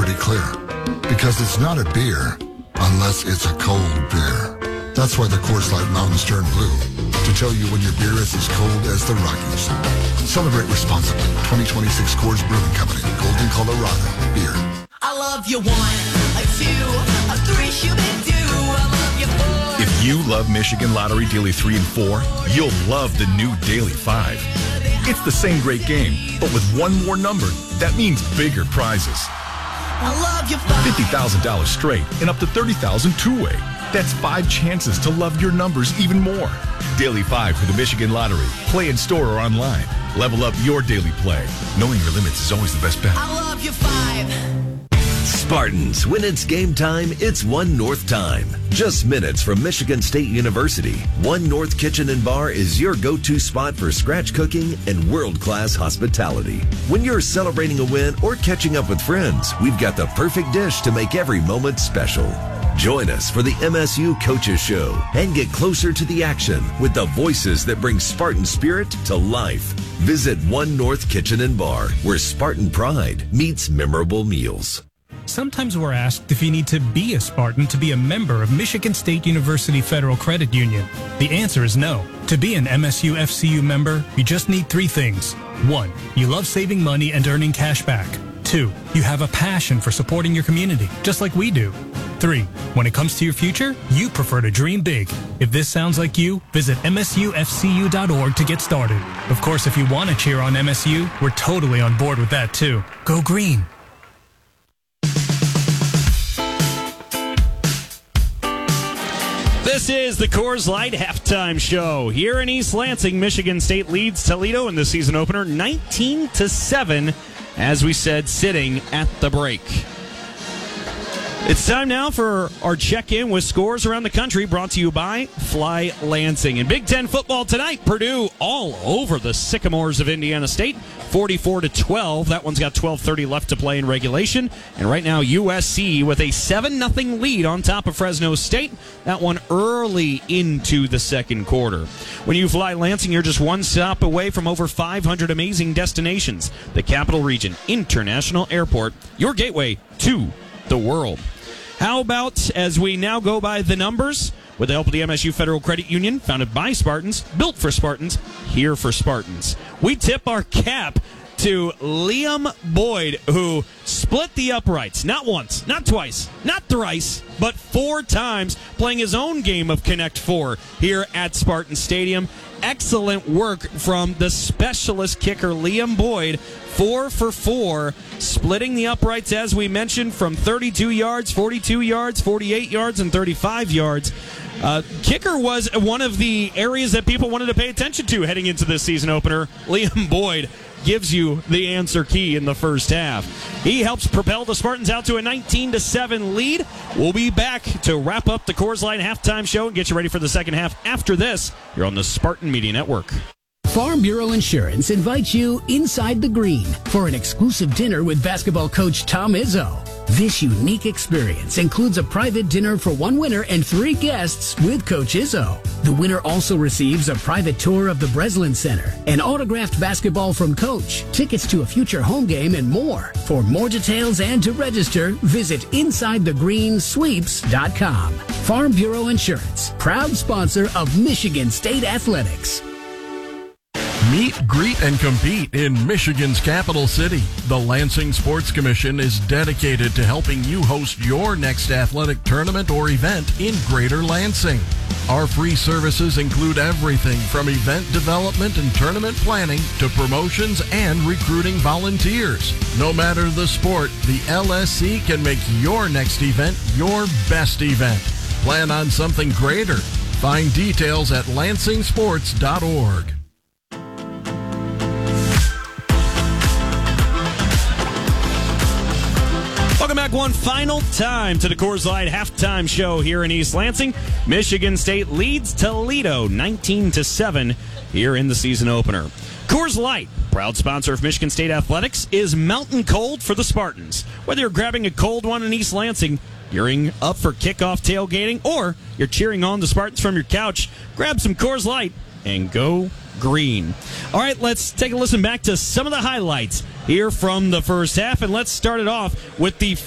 pretty clear. Because it's not a beer unless it's a cold beer. That's why the Coors Light Mountains turn blue. To tell you when your beer is as cold as the Rockies. Celebrate responsibly. 2026 Coors Brewing Company. Golden, Colorado. Beer. I love you 1, a 2, a 3, shoot-it-do. I love you 4. If you love Michigan Lottery Daily 3 and 4, you'll love the new Daily 5. It's the same great game, but with one more number. That means bigger prizes. I love you 5. $50,000 straight and up to $30,000 two-way. That's 5 chances to love your numbers even more. Daily 5 for the Michigan Lottery. Play in store or online. Level up your daily play. Knowing your limits is always the best bet. I love you 5. Spartans, when it's game time, it's One North time. Just minutes from Michigan State University, One North Kitchen and Bar is your go-to spot for scratch cooking and world-class hospitality. When you're celebrating a win or catching up with friends, we've got the perfect dish to make every moment special. Join us for the MSU Coaches Show and get closer to the action with the voices that bring Spartan spirit to life. Visit One North Kitchen and Bar, where Spartan pride meets memorable meals. Sometimes we're asked if you need to be a Spartan to be a member of Michigan State University Federal Credit Union. The answer is no. To be an MSU FCU member, you just need 3 things. 1, you love saving money and earning cash back. 2, you have a passion for supporting your community, just like we do. 3, when it comes to your future, you prefer to dream big. If this sounds like you, visit msufcu.org to get started. Of course, if you want to cheer on MSU, we're totally on board with that too. Go green. This is the Coors Light Halftime Show. Here in East Lansing, Michigan State leads Toledo in the season opener 19-7, as we said, sitting at the break. It's time now for our check-in with scores around the country, brought to you by Fly Lansing. In Big Ten football tonight, Purdue all over the Sycamores of Indiana State, 44-12. That one's got 12:30 left to play in regulation. And right now, USC with a 7-0 lead on top of Fresno State. That one early into the second quarter. When you fly Lansing, you're just one stop away from over 500 amazing destinations. The Capital Region International Airport, your gateway to the world. How about, as we now go by the numbers, with the help of the MSU Federal Credit Union, founded by Spartans, built for Spartans, here for Spartans. We tip our cap to Liam Boyd, who split the uprights, not once, not twice, not thrice, but 4 times, playing his own game of Connect 4 here at Spartan Stadium. Excellent work from the specialist kicker, Liam Boyd, 4 for 4, splitting the uprights, as we mentioned, from 32 yards, 42 yards, 48 yards, and 35 yards. Kicker was one of the areas that people wanted to pay attention to heading into this season opener. Liam Boyd gives you the answer key in the first half. He helps propel the Spartans out to a 19-7 lead. We'll be back to wrap up the Coors Light Halftime Show and get you ready for the second half after this. You're on the Spartan Media Network. Farm Bureau Insurance invites you inside the green for an exclusive dinner with basketball coach Tom Izzo. This unique experience includes a private dinner for 1 winner and 3 guests with Coach Izzo. The winner also receives a private tour of the Breslin Center, an autographed basketball from Coach, tickets to a future home game, and more. For more details and to register, visit InsideTheGreenSweeps.com. Farm Bureau Insurance, proud sponsor of Michigan State Athletics. Meet, greet, and compete in Michigan's capital city. The Lansing Sports Commission is dedicated to helping you host your next athletic tournament or event in Greater Lansing. Our free services include everything from event development and tournament planning to promotions and recruiting volunteers. No matter the sport, the LSC can make your next event your best event. Plan on something greater. Find details at lansingsports.org. Welcome back one final time to the Coors Light Halftime Show here in East Lansing. Michigan State leads Toledo 19-7 here in the season opener. Coors Light, proud sponsor of Michigan State Athletics, is mountain cold for the Spartans. Whether you're grabbing a cold one in East Lansing, you're up for kickoff tailgating, or you're cheering on the Spartans from your couch, grab some Coors Light and go green. All right, let's take a listen back to some of the highlights here from the first half, and let's start it off with the